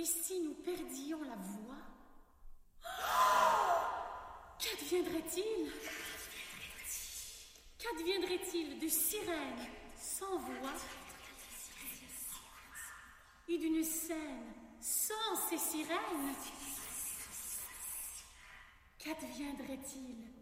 Et si nous perdions la voix? Qu'adviendrait-il? Qu'adviendrait-il de sirènes sans voix et d'une scène sans ces sirènes? Qu'adviendrait-il